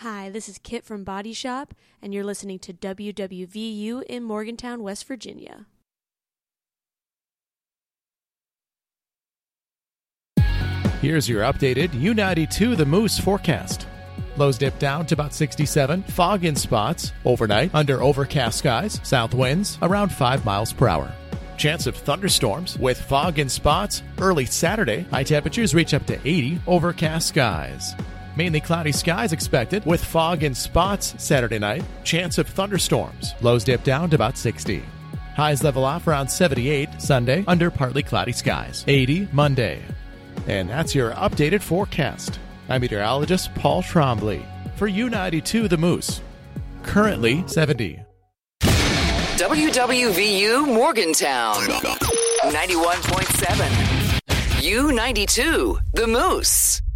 Hi, this is Kit from Body Shop, and you're listening to WWVU in Morgantown, West Virginia. Here's your updated U92 The Moose forecast. Lows dip down to about 67, fog in spots, overnight under overcast skies, south winds around 5 miles per hour. Chance of thunderstorms with fog in spots early Saturday, high temperatures reach up to 80, overcast skies. Mainly cloudy skies expected with fog in spots Saturday night, chance of thunderstorms, lows dip down to about 60. Highs level off around 78 Sunday under partly cloudy skies, 80 Monday. And that's your updated forecast. I'm meteorologist Paul Trombley for U92 The Moose. Currently 70. WWVU Morgantown 91.7. U92 The Moose.